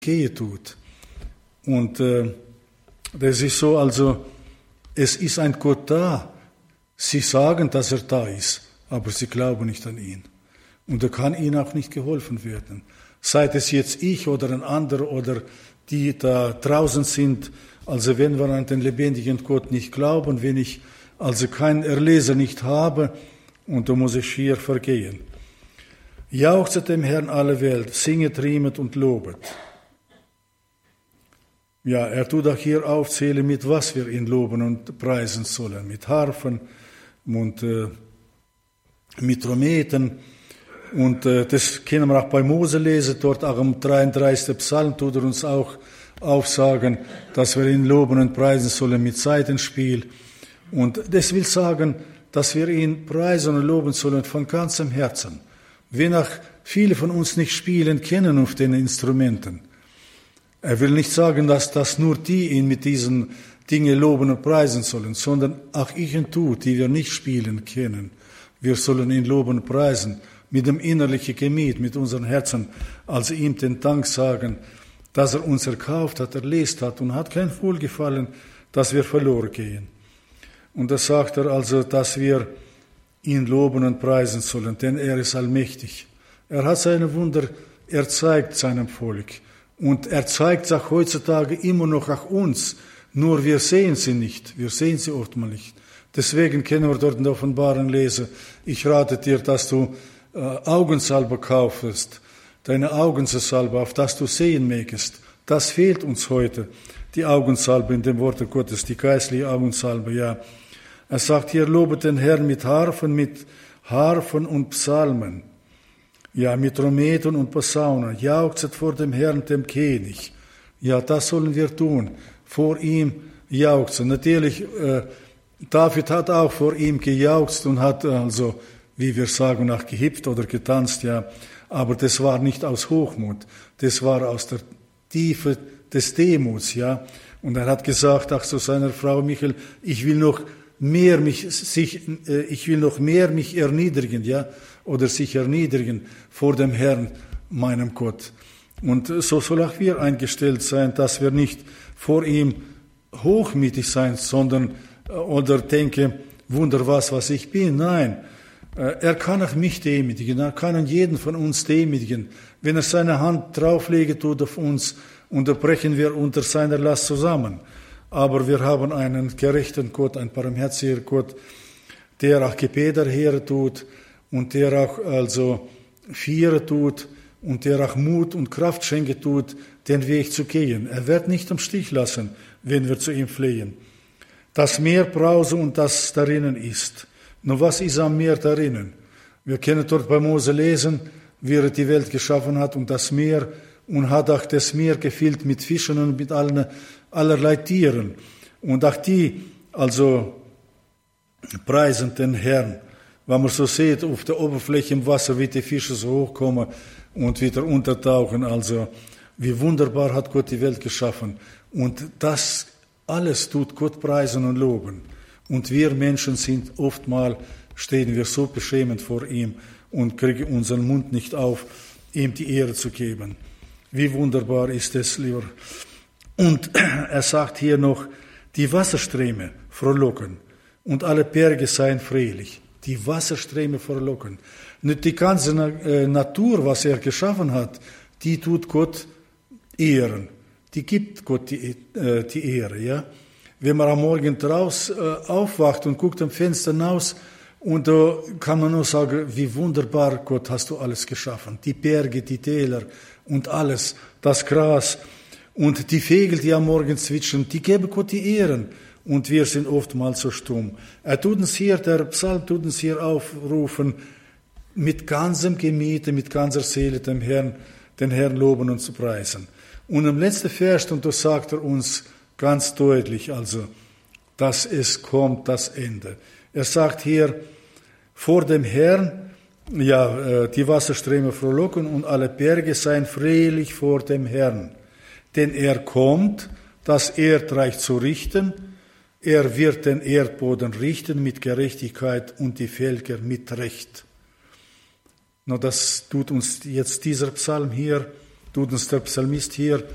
Gehe tut. Und das ist so, also es ist ein Gott da. Sie sagen, dass er da ist, aber sie glauben nicht an ihn. Und da kann ihnen auch nicht geholfen werden. Sei es jetzt ich oder ein anderer oder die da draußen sind. Also wenn wir an den lebendigen Gott nicht glauben, wenn ich also keinen Erleser nicht habe, und da muss ich schier vergehen. Jauchzet dem Herrn alle Welt, singet, riemet und lobet. Ja, er tut auch hier aufzählen, mit was wir ihn loben und preisen sollen. Mit Harfen und mit Trompeten. Und das können wir auch bei Mose lesen. Dort auch im 33. Psalm tut er uns auch aufsagen, dass wir ihn loben und preisen sollen mit Saitenspiel. Und das will sagen, dass wir ihn preisen und loben sollen von ganzem Herzen. Wenn auch viele von uns nicht spielen können auf den Instrumenten. Er will nicht sagen, dass das nur die ihn mit diesen Dingen loben und preisen sollen, sondern auch ich und du, die wir nicht spielen können. Wir sollen ihn loben und preisen, mit dem innerlichen Gemüt, mit unseren Herzen, also ihm den Dank sagen, dass er uns erkauft hat, erlöst hat und hat kein Wohlgefallen, dass wir verloren gehen. Und da sagt er also, dass wir ihn loben und preisen sollen, denn er ist allmächtig. Er hat seine Wunder erzeigt seinem Volk. Und er zeigt es auch heutzutage immer noch auch uns. Nur wir sehen sie nicht. Wir sehen sie oftmals nicht. Deswegen können wir dort in der Offenbarung lesen, ich rate dir, dass du Augensalbe kaufst, deine Augensalbe, auf das du sehen mögest. Das fehlt uns heute, die Augensalbe in dem Worte Gottes, die geistliche Augensalbe, ja. Er sagt hier, lobet den Herrn mit Harfen und Psalmen, ja, mit Trompeten und Posaunen, jauchzet vor dem Herrn, dem König. Ja, das sollen wir tun, vor ihm jauchzen. Natürlich, David hat auch vor ihm gejauchzt und hat also, wie wir sagen, auch gehüpft oder getanzt, ja. Aber das war nicht aus Hochmut, das war aus der Tiefe des Demuts, ja. Und er hat gesagt, auch zu seiner Frau Michael, ich will noch mehr mich erniedrigen, ja, oder sich erniedrigen vor dem Herrn, meinem Gott. Und so soll auch wir eingestellt sein, dass wir nicht vor ihm hochmütig sein, sondern oder denke, Wunder was ich bin. Nein, er kann auch mich demütigen, er kann jeden von uns demütigen. Wenn er seine Hand drauflegen tut auf uns, unterbrechen wir unter seiner Last zusammen. Aber wir haben einen gerechten Gott, einen barmherzigen Gott, der auch Gebete her tut und der auch also Viere tut und der auch Mut und Kraft schenken tut, den Weg zu gehen. Er wird nicht im Stich lassen, wenn wir zu ihm flehen. Das Meer brause und das darinnen ist. Nur was ist am Meer darinnen? Wir können dort bei Mose lesen, wie er die Welt geschaffen hat und das Meer und hat auch das Meer gefüllt mit Fischen und mit allerlei Tieren. Und auch die, also preisen den Herrn. Wenn man so sieht, auf der Oberfläche im Wasser, wie die Fische so hochkommen und wieder untertauchen. Also, wie wunderbar hat Gott die Welt geschaffen. Und das alles tut Gott preisen und loben. Und wir Menschen sind oftmals, stehen wir so beschämend vor ihm und kriegen unseren Mund nicht auf, ihm die Ehre zu geben. Wie wunderbar ist es, lieber. Und er sagt hier noch, die Wasserströme frohlocken und alle Berge seien fröhlich. Die Wasserströme frohlocken. Nicht die ganze Natur, was er geschaffen hat, die tut Gott ehren. Die gibt Gott die Ehre, ja. Wenn man am Morgen draus aufwacht und guckt am Fenster hinaus, und da kann man nur sagen, wie wunderbar, Gott, hast du alles geschaffen. Die Berge, die Täler und alles, das Gras und die Vögel, die am Morgen zwitschern, die geben Gott die Ehren. Und wir sind oftmals so stumm. Der Psalm tut uns hier aufrufen, mit ganzem Gemüte, mit ganzer Seele den Herrn loben und zu preisen. Und im letzten Vers, und da sagt er uns ganz deutlich, also, dass es kommt, das Ende. Er sagt hier, vor dem Herrn, ja, die Wasserströme frohlocken und alle Berge seien fröhlich vor dem Herrn. Denn er kommt, das Erdreich zu richten. Er wird den Erdboden richten mit Gerechtigkeit und die Völker mit Recht. Na, das tut uns jetzt dieser Psalm hier, tut uns der Psalmist hier